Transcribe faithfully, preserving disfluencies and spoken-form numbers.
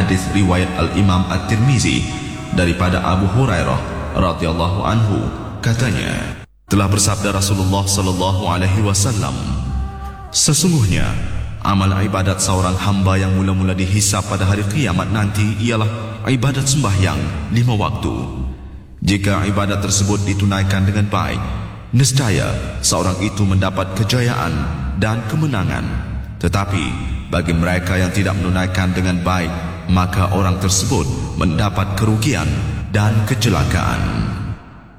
hadis riwayat Al-Imam At-Tirmizi daripada Abu Hurairah radhiyallahu anhu, katanya, telah bersabda Rasulullah sallallahu alaihi wasallam, sesungguhnya amal ibadat seorang hamba yang mula-mula dihisap pada hari kiamat nanti ialah ibadat sembahyang lima waktu. Jika ibadat tersebut ditunaikan dengan baik, nescaya seorang itu mendapat kejayaan dan kemenangan. Tetapi bagi mereka yang tidak menunaikan dengan baik, maka orang tersebut mendapat kerugian dan kecelakaan.